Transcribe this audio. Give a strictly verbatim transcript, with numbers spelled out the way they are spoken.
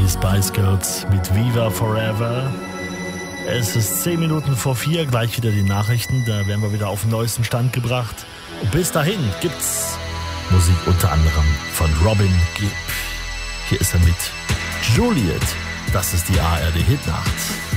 die Spice Girls mit Viva Forever. Es ist zehn Minuten vor vier, gleich wieder die Nachrichten. Da werden wir wieder auf den neuesten Stand gebracht. Und bis dahin gibt's Musik unter anderem von Robin Gibb. Hier ist er mit Juliet. Das ist die A R D Hitnacht.